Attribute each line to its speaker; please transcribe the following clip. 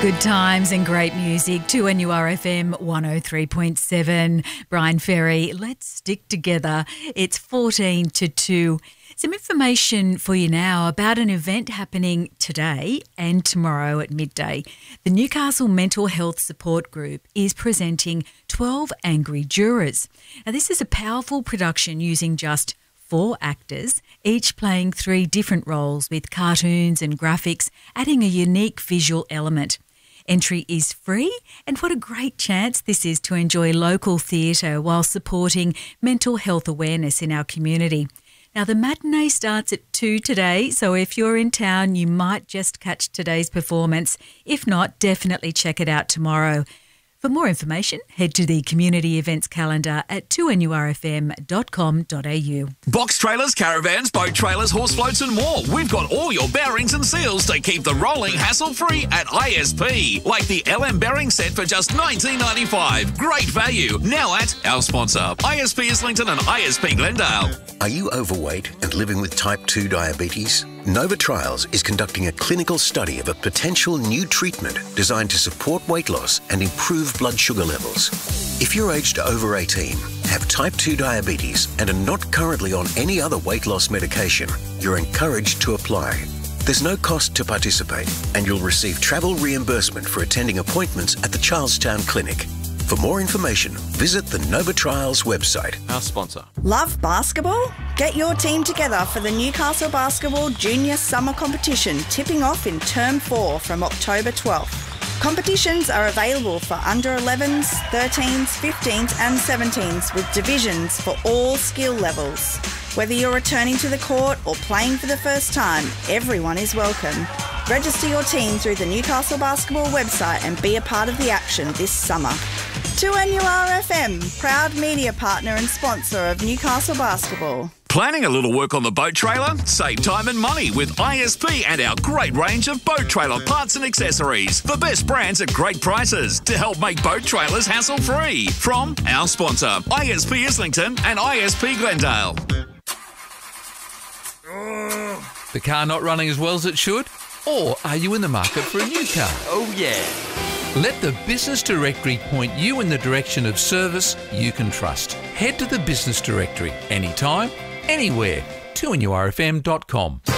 Speaker 1: Good times and great music. 2NURFM 103.7. Brian Ferry, let's stick together. It's 14 to 2. Some information for you now about an event happening today and tomorrow at midday. The Newcastle Mental Health Support Group is presenting 12 Angry Jurors. Now, this is a powerful production using just 4 actors, each playing 3 different roles with cartoons and graphics, adding a unique visual element. Entry is free, and what a great chance this is to enjoy local theatre while supporting mental health awareness in our community. Now, the matinee starts at 2 today, so if you're in town, you might just catch today's performance. If not, definitely check it out tomorrow. For more information, head to the community events calendar at 2nurfm.com.au.
Speaker 2: Box trailers, caravans, boat trailers, horse floats and more. We've got all your bearings and seals to keep the rolling hassle-free at ISP. Like the LM bearing set for just $19.95. Great value. Now at our sponsor, ISP Islington and ISP Glendale.
Speaker 3: Are you overweight and living with type 2 diabetes? Nova Trials is conducting a clinical study of a potential new treatment designed to support weight loss and improve blood sugar levels. If you're aged over 18, have type 2 diabetes and are not currently on any other weight loss medication, you're encouraged to apply. There's no cost to participate, and you'll receive travel reimbursement for attending appointments at the Charlestown Clinic. For more information, visit the Nova Trials website.
Speaker 2: Our sponsor.
Speaker 4: Love basketball? Get your team together for the Newcastle Basketball Junior Summer Competition, tipping off in Term 4 from October 12th. Competitions are available for under 11s, 13s, 15s and 17s with divisions for all skill levels. Whether you're returning to the court or playing for the first time, everyone is welcome. Register your team through the Newcastle Basketball website and be a part of the action this summer. 2NURFM, proud media partner and sponsor of Newcastle Basketball.
Speaker 2: Planning a little work on the boat trailer? Save time and money with ISP and our great range of boat trailer parts and accessories. The best brands at great prices to help make boat trailers hassle-free. From our sponsor, ISP Islington and ISP Glendale.
Speaker 5: The car not running as well as it should? Or are you in the market for a new car?
Speaker 6: Oh yeah.
Speaker 5: Let the Business Directory point you in the direction of service you can trust. Head to the Business Directory anytime, anywhere. 2nurfm.com.